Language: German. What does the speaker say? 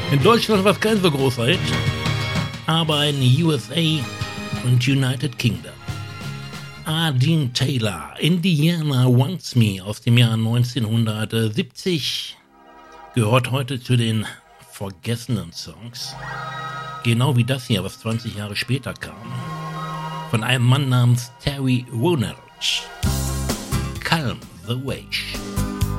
In Deutschland war es kein so großer Hit, aber in USA und United Kingdom. Dean Taylor, Indiana Wants Me aus dem Jahr 1970, gehört heute zu den vergessenen Songs. Genau wie das hier, was 20 Jahre später kam. Von einem Mann namens Terry Woolner. Calm the Wave.